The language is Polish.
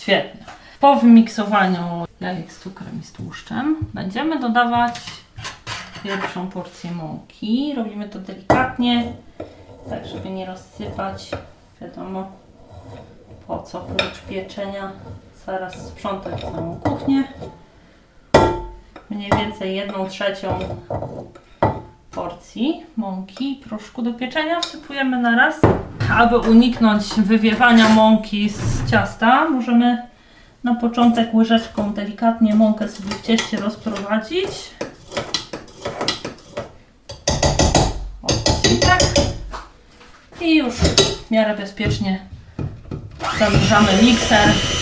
Świetnie. Po wymiksowaniu jajek z cukrem i z tłuszczem będziemy dodawać pierwszą porcję mąki. Robimy to delikatnie, tak żeby nie rozsypać. Wiadomo po co, oprócz pieczenia. Zaraz sprzątać całą kuchnię. Mniej więcej 1/3 porcji mąki i proszku do pieczenia wsypujemy na raz. Aby uniknąć wywiewania mąki z ciasta, możemy na początek łyżeczką delikatnie mąkę sobie w cieście rozprowadzić. I tak. I już w miarę bezpiecznie zanurzamy mikser